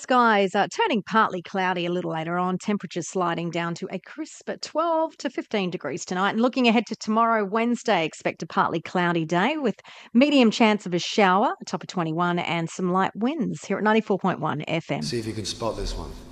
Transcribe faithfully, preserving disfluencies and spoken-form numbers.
skies are turning partly cloudy a little later on. Temperatures sliding down to a crisp twelve to fifteen degrees tonight. And looking ahead to tomorrow, Wednesday, expect a partly cloudy day with medium chance of a shower, a top of twenty-one, and some light winds here at ninety-four point one F M. See if you can spot this one.